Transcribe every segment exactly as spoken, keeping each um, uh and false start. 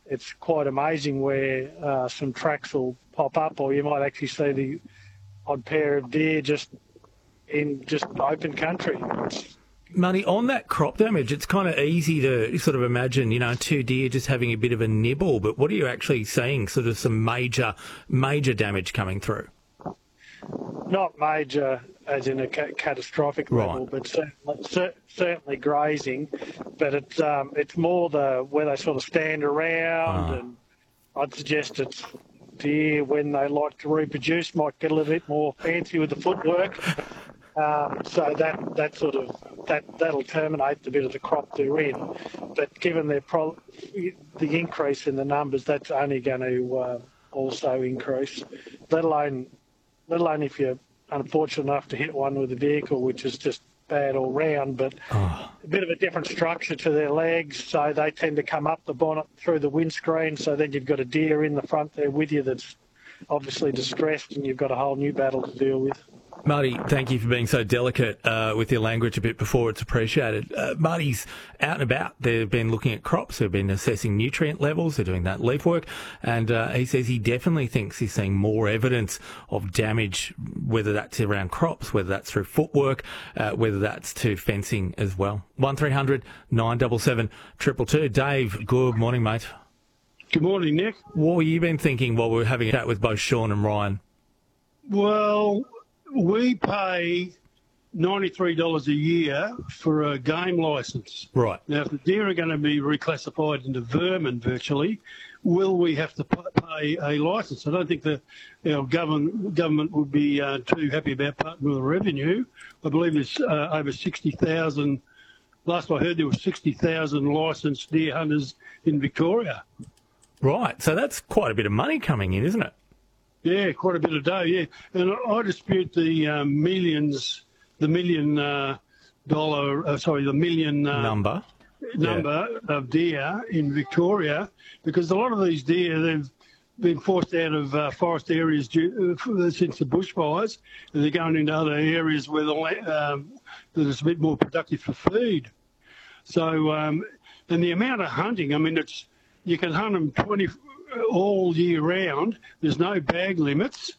it's quite amazing where uh, some tracks will pop up, or you might actually see the odd pair of deer just in just open country. Marty, on that crop damage, it's kind of easy to sort of imagine, you know, two deer just having a bit of a nibble, but what are you actually seeing, sort of some major, major damage coming through? Not major as in a ca- catastrophic level, Right. but certainly, cer- certainly grazing. But it's um, it's more the where they sort of stand around, Ah. and I'd suggest it's deer when they like to reproduce might get a little bit more fancy with the footwork. Um, so that that sort of that that'll terminate the bit of the crop they're in. But given their pro- the increase in the numbers, that's only going to uh, also increase. Let alone let alone if you're unfortunate enough to hit one with a vehicle, which is just bad all round. But Oh. a bit of a different structure to their legs, so they tend to come up the bonnet through the windscreen. So then you've got a deer in the front there with you that's obviously distressed, and you've got a whole new battle to deal with. Marty, thank you for being so delicate uh, with your language a bit before. It's appreciated. Uh, Marty's out and about. They've been looking at crops. They've been assessing nutrient levels. They're doing that leaf work. And uh, he says he definitely thinks he's seeing more evidence of damage, whether that's around crops, whether that's through footwork, uh, whether that's to fencing as well. one three hundred nine seven seven two two two. Dave, good morning, mate. Good morning, Nick. What have you been thinking while we were having a chat with both Sean and Ryan? Well, we pay ninety-three dollars a year for a game licence. Right. Now, if the deer are going to be reclassified into vermin virtually, will we have to pay a licence? I don't think the our government government would be uh, too happy about parting with the revenue. I believe there's uh, over sixty thousand. Last I heard, there were sixty thousand licensed deer hunters in Victoria. Right. So that's quite a bit of money coming in, isn't it? Yeah, quite a bit of dough, yeah. And I dispute the um, millions, the million uh, dollar, uh, sorry, the million uh, Number. number of deer in Victoria, because a lot of these deer, they've been forced out of uh, forest areas due, uh, since the bushfires, and they're going into other areas where the la- um, that is a bit more productive for feed. So, um, and the amount of hunting, I mean, it's you can hunt them twenty all year round. There's no bag limits.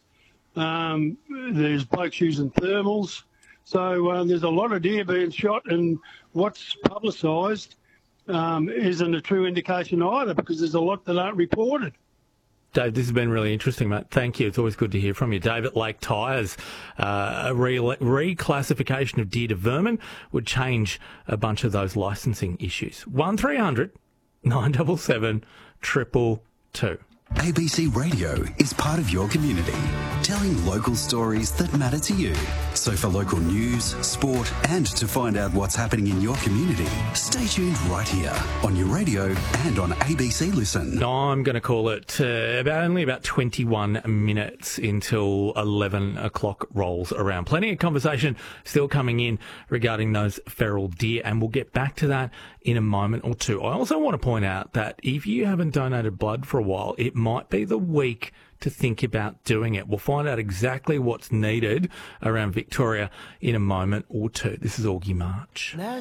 Um, there's blokes using thermals. So uh, there's a lot of deer being shot, and what's publicised um, isn't a true indication either, because there's a lot that aren't reported. Dave, this has been really interesting, mate. Thank you. It's always good to hear from you. Dave at Lake Tyres, uh, a re- reclassification of deer to vermin would change a bunch of those licensing issues. one three hundred nine seven seven triple two. A B C Radio is part of your community, telling local stories that matter to you. So for local news, sport, and to find out what's happening in your community, stay tuned right here on your radio and on A B C Listen. I'm going to call it uh, about only about twenty-one minutes until eleven o'clock rolls around. Plenty of conversation still coming in regarding those feral deer, and we'll get back to that in a moment or two. I also want to point out that if you haven't donated blood for a while, it might be the week to think about doing it. We'll find out exactly what's needed around Victoria in a moment or two. This is Augie March.